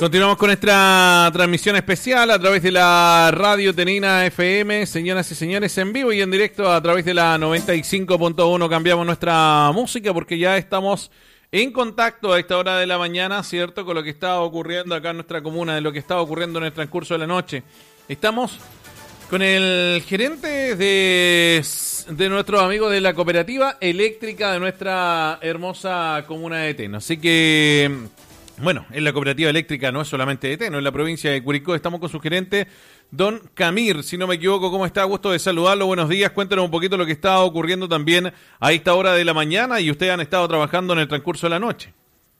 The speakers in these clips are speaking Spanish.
Continuamos con nuestra transmisión especial a través de la Radio Tenina FM, señoras y señores, en vivo y en directo a través de la 95.1. Cambiamos nuestra música porque ya estamos en contacto a esta hora de la mañana, ¿cierto? Con lo que está ocurriendo acá en nuestra comuna, de lo que está ocurriendo en el transcurso de la noche. Estamos con el gerente de nuestros amigos de la cooperativa eléctrica de nuestra hermosa comuna de Teno. Así que... bueno, en la cooperativa eléctrica no es solamente de Teno, en la provincia de Curicó estamos con su gerente, don Camir, si no me equivoco. ¿Cómo está? Gusto de saludarlo, buenos días. Cuéntanos un poquito lo que está ocurriendo también a esta hora de la mañana y ustedes han estado trabajando en el transcurso de la noche.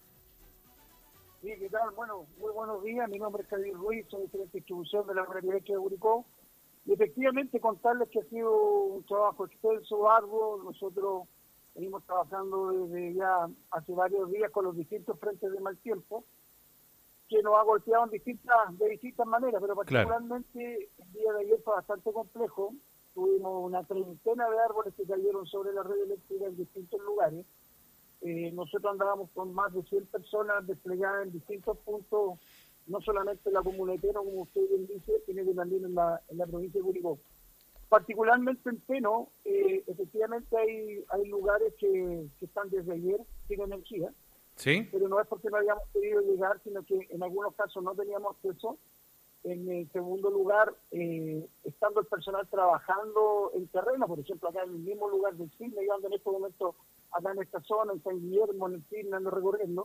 Sí, ¿qué tal? Bueno, muy buenos días. Mi nombre es Camir Ruiz, soy gerente de distribución de la cooperativa eléctrica de Curicó. Y efectivamente contarles que ha sido un trabajo extenso, arduo. Nosotros venimos trabajando desde ya hace varios días con los distintos frentes de mal tiempo, que nos ha golpeado de distintas maneras, pero particularmente el día de ayer fue bastante complejo. Tuvimos una treintena de árboles que cayeron sobre la red eléctrica en distintos lugares. Nosotros andábamos con más de 100 personas desplegadas en distintos puntos, no solamente en la comuna de Teno, como usted bien dice, sino que también en la provincia de Curicó. Particularmente en Teno, efectivamente hay lugares que están desde ayer sin energía, ¿sí? Pero no es porque no hayamos podido llegar, sino que en algunos casos no teníamos acceso. En el segundo lugar, estando el personal trabajando en terreno, por ejemplo, acá en el mismo lugar del Cisne, yo ando en este momento acá en esta zona, en San Guillermo, en el Cisne, ando recorriendo,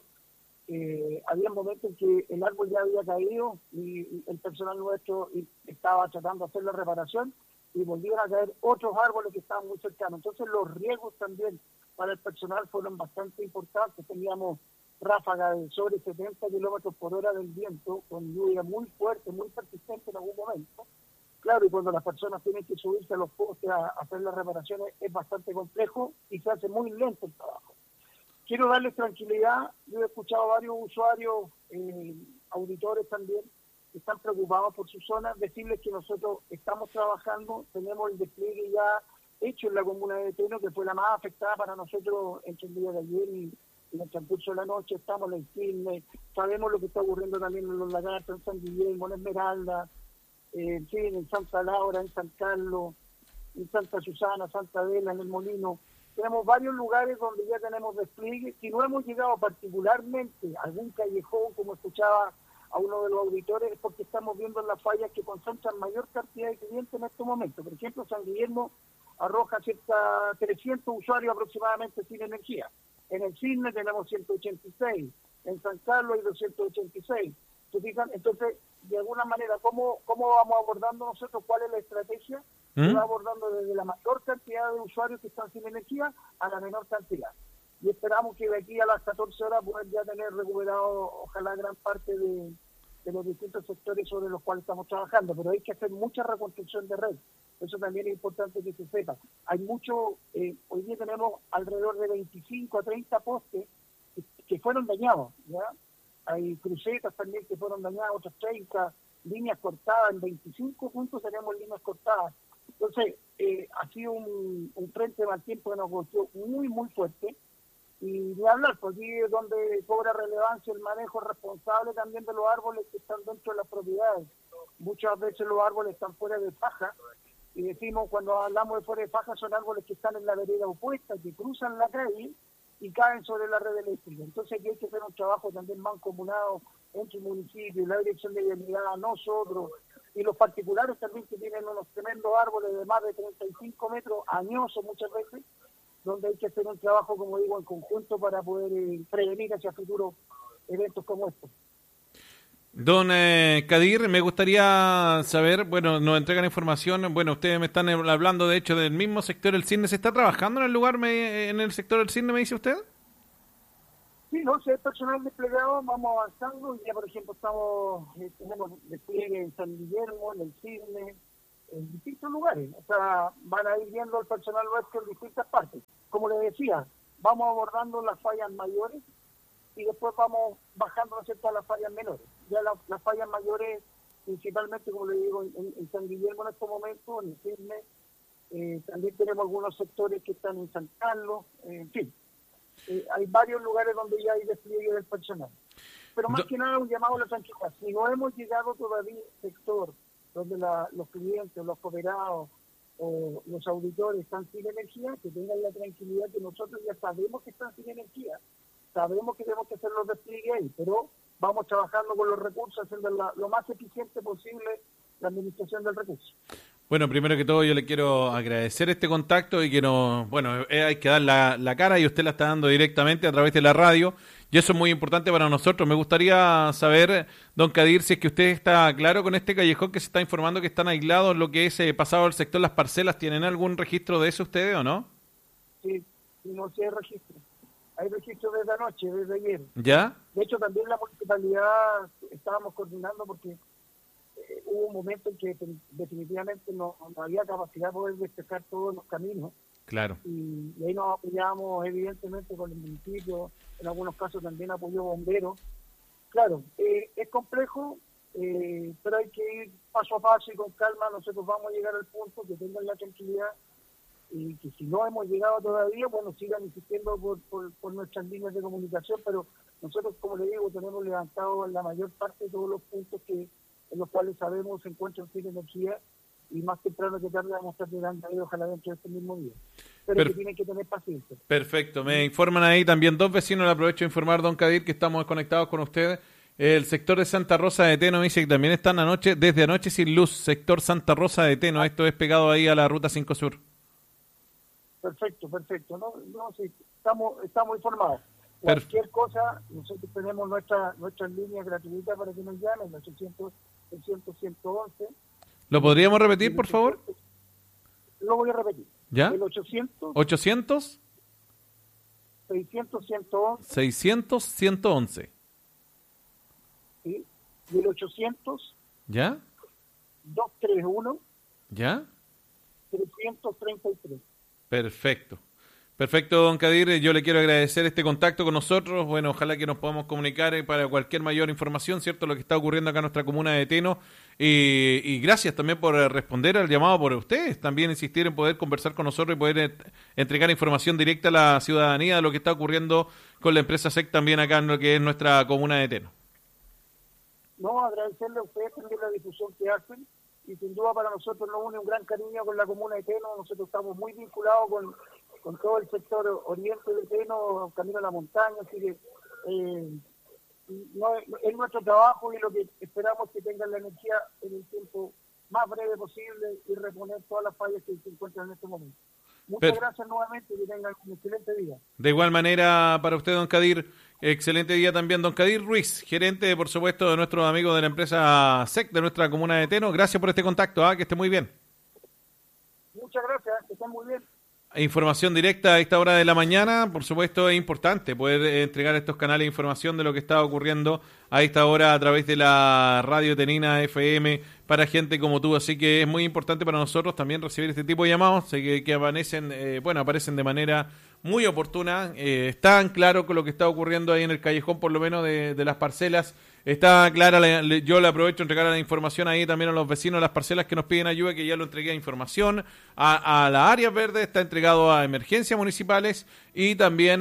había momentos en que el árbol ya había caído y el personal nuestro estaba tratando de hacer la reparación, y volvieron a caer otros árboles que estaban muy cercanos. Entonces los riesgos también para el personal fueron bastante importantes. Teníamos ráfagas de sobre 70 kilómetros por hora del viento, con lluvia muy fuerte, muy persistente en algún momento. Claro, y cuando las personas tienen que subirse a los postes a hacer las reparaciones es bastante complejo y se hace muy lento el trabajo. Quiero darles tranquilidad. Yo he escuchado a varios usuarios, auditores también, que están preocupados por su zona. Decirles que nosotros estamos trabajando, tenemos el despliegue ya hecho en la comuna de Teno, que fue la más afectada para nosotros entre el día de ayer y en el transcurso de la noche. Estamos en el Cisne, sabemos lo que está ocurriendo también en Los Lagartos, en San Guillermo, en Esmeralda, en Santa Laura, en San Carlos, en Santa Susana, Santa Adela, en El Molino. Tenemos varios lugares donde ya tenemos despliegue. Si no hemos llegado particularmente a algún callejón, como escuchaba a uno de los auditores, es porque estamos viendo las fallas que concentran mayor cantidad de clientes en este momento. Por ejemplo, San Guillermo arroja cerca 300 usuarios aproximadamente sin energía. En el Cisne tenemos 186, en San Carlos hay 286. ¿Se fijan? Entonces, de alguna manera, ¿cómo vamos abordando nosotros? ¿Cuál es la estrategia? Se va abordando desde la mayor cantidad de usuarios que están sin energía a la menor cantidad. Y esperamos que de aquí a las 14 horas puedan ya tener recuperado, ojalá, gran parte de los distintos sectores sobre los cuales estamos trabajando. Pero hay que hacer mucha reconstrucción de red. Eso también es importante que se sepa. Hay mucho, hoy día tenemos alrededor de 25 a 30 postes que fueron dañados, ¿ya? Hay crucetas también que fueron dañadas, otras 30, líneas cortadas, en 25 puntos tenemos líneas cortadas. Entonces, ha sido un frente de mal tiempo que nos golpeó muy, muy fuerte. Y de hablar, pues aquí es donde cobra relevancia el manejo responsable también de los árboles que están dentro de las propiedades. Muchas veces los árboles están fuera de faja, y decimos, cuando hablamos de fuera de faja, son árboles que están en la vereda opuesta, que cruzan la calle y caen sobre la red eléctrica. Entonces aquí hay que hacer un trabajo también mancomunado entre el municipio, la dirección de vialidad, nosotros, y los particulares también, que tienen unos tremendos árboles de más de 35 metros, añosos muchas veces, donde hay que hacer un trabajo, como digo, en conjunto para poder prevenir hacia futuros eventos como estos. Don Kadir, me gustaría saber, bueno, nos entregan información, bueno, ustedes me están hablando de hecho del mismo sector del Cisne. ¿Se está trabajando en el lugar, en el sector del Cisne, me dice usted? Sí, no, si hay personal desplegado, vamos avanzando. Ya, por ejemplo, tenemos despliegue en San Guillermo, en el Cisne, en distintos lugares. O sea, van a ir viendo el personal nuestro en distintas partes. Como les decía, vamos abordando las fallas mayores y después vamos bajando, ¿no es cierto?, a las fallas menores. Ya las fallas mayores, principalmente, como le digo, en San Guillermo en estos momentos, en el Cisne, también tenemos algunos sectores que están en San Carlos, en fin. Hay varios lugares donde ya hay despliegue del personal. pero más que nada un llamado a la tranquilidad. Si no hemos llegado todavía al sector donde los clientes, los cooperados o los auditores están sin energía, que tengan la tranquilidad que nosotros ya sabemos que están sin energía, sabemos que tenemos que hacer los despliegues ahí, pero vamos trabajando con los recursos, haciendo lo más eficiente posible la administración del recurso. Bueno, primero que todo yo le quiero agradecer este contacto y que hay que dar la cara y usted la está dando directamente a través de la radio y eso es muy importante para nosotros. Me gustaría saber, don Kadir, si es que usted está claro con este callejón que se está informando que están aislados lo que es pasado al sector Las Parcelas. ¿Tienen algún registro de eso ustedes o no? Sí, no sé, hay registro. Hay registro desde anoche, desde ayer. ¿Ya? De hecho, también la municipalidad estábamos coordinando porque hubo un momento en que definitivamente no había capacidad de poder despejar todos los caminos. Claro. Y ahí nos apoyamos evidentemente con el municipio, en algunos casos también apoyó bomberos. Claro, es complejo, pero hay que ir paso a paso y con calma. Nosotros vamos a llegar al punto que tengan la tranquilidad y que si no hemos llegado todavía, bueno, sigan insistiendo por nuestras líneas de comunicación, pero nosotros, como le digo, tenemos levantado en la mayor parte de todos los puntos en los cuales sabemos se encuentran sin energía y más temprano que tarde vamos a estar llegando ahí, ojalá dentro de este mismo día. Pero que tienen que tener paciencia. Perfecto, me informan ahí también dos vecinos, le aprovecho de informar, don Kadir, que estamos conectados con ustedes. El sector de Santa Rosa de Teno dice que también están desde anoche sin luz, sector Santa Rosa de Teno, esto es pegado ahí a la Ruta 5 Sur. Perfecto, no, sí, estamos informados. Cualquier cosa, nosotros tenemos nuestras líneas gratuitas para que nos llamen, los 800, 111. ¿Lo podríamos repetir, por favor? Lo voy a repetir. ¿Ya? El 800. 800. 600, 111. 600, 111. Sí. Y el 800. ¿Ya? 231. ¿Ya? 333. Perfecto. Perfecto, don Kadir. Yo le quiero agradecer este contacto con nosotros. Bueno, ojalá que nos podamos comunicar para cualquier mayor información, ¿cierto? Lo que está ocurriendo acá en nuestra comuna de Teno. Y gracias también por responder al llamado por ustedes. También insistir en poder conversar con nosotros y poder entregar información directa a la ciudadanía de lo que está ocurriendo con la empresa SEC también acá en lo que es nuestra comuna de Teno. No, agradecerle a ustedes también la difusión que hacen. Y sin duda para nosotros nos une un gran cariño con la comuna de Teno. Nosotros estamos muy vinculados con todo el sector oriente de Teno, camino a la montaña, así que es nuestro trabajo y lo que esperamos que tengan la energía en el tiempo más breve posible y reponer todas las fallas que se encuentran en este momento. Muchas gracias nuevamente y que tengan un excelente día. De igual manera para usted, don Kadir, excelente día también, don Kadir Ruiz, gerente, por supuesto, de nuestros amigos de la empresa SEC de nuestra comuna de Teno. Gracias por este contacto, que esté muy bien. Muchas gracias, que estén muy bien. Información directa a esta hora de la mañana, por supuesto es importante poder entregar a estos canales de información de lo que está ocurriendo a esta hora a través de la radio Tenina FM para gente como tú, así que es muy importante para nosotros también recibir este tipo de llamados que aparecen de manera muy oportuna, están claros con lo que está ocurriendo ahí en el callejón, por lo menos de Las Parcelas. Está clara, yo le aprovecho de entregar la información ahí también a los vecinos de Las Parcelas que nos piden ayuda, que ya lo entregué a información. A las áreas verdes está entregado a emergencias municipales y también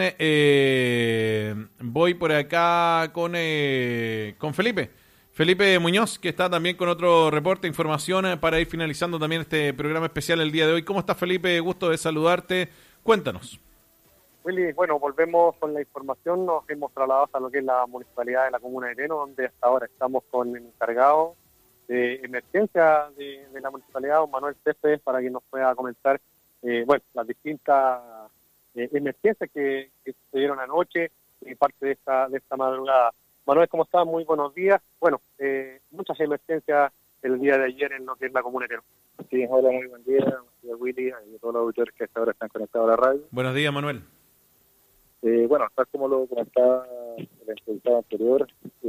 voy por acá con Felipe. Felipe Muñoz, que está también con otro reporte, información para ir finalizando también este programa especial el día de hoy. ¿Cómo estás, Felipe? Gusto de saludarte. Cuéntanos. Willy, bueno, volvemos con la información, nos hemos trasladado hasta lo que es la municipalidad de la comuna de Teno, donde hasta ahora estamos con el encargado de emergencia de la municipalidad, don Manuel Céspedes, para que nos pueda comentar las distintas emergencias que sucedieron anoche y parte de esta madrugada. Manuel, ¿cómo estás? Muy buenos días. Bueno, muchas emergencias el día de ayer en lo que es la comuna de Teno. Sí, hola, muy buen día, Willy, y a todos los auditores que hasta ahora están conectados a la radio. Buenos días, Manuel. Tal como lo comentaba el entrevistado anterior,